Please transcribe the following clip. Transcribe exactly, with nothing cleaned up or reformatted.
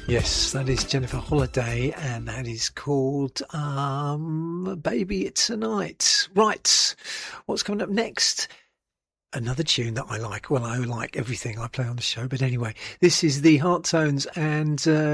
Yes, that is Jennifer Holliday, and that is called um, Baby It's a Night. Right, what's coming up next? Another tune that I like. Well, I like everything I play on the show, but anyway, this is the Heart Tones and... Uh,